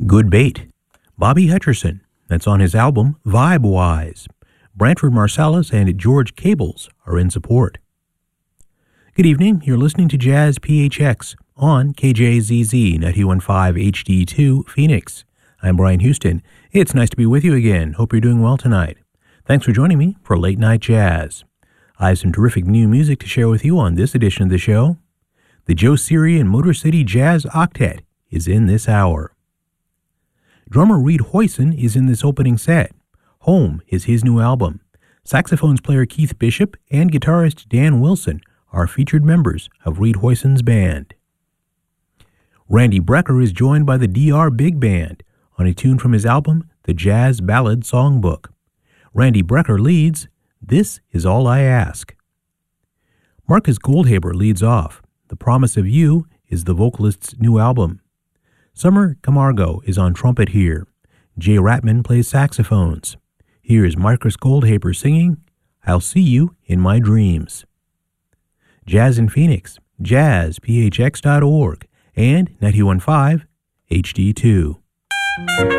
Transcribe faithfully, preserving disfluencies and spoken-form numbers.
Good Bait, Bobby Hutcherson. That's on his album Vibe Wise. Branford Marsalis and George Cables are in support. Good evening. You're listening to Jazz P H X on K J Z Z ninety-one point five H D two Phoenix. I'm Brian Houston. It's nice to be with you again. Hope you're doing well tonight. Thanks for joining me for Late Night Jazz. I have some terrific new music to share with you on this edition of the show. The Joe Siri and Motor City Jazz Octet is in this hour. Drummer Reed Hoyson is in this opening set. Home is his new album. Saxophones player Keith Bishop and guitarist Dan Wilson are featured members of Reed Hoyson's band. Randy Brecker is joined by the D R Big Band on a tune from his album, The Jazz Ballad Songbook. Randy Brecker leads, This Is All I Ask. Marcus Goldhaber leads off. The Promise of You is the vocalist's new album. Summer Camargo is on trumpet here. Jay Ratman plays saxophones. Here is Marcus Goldhaber singing, I'll See You in My Dreams. Jazz in Phoenix, jazz p h x dot org, and ninety-one point five H D two.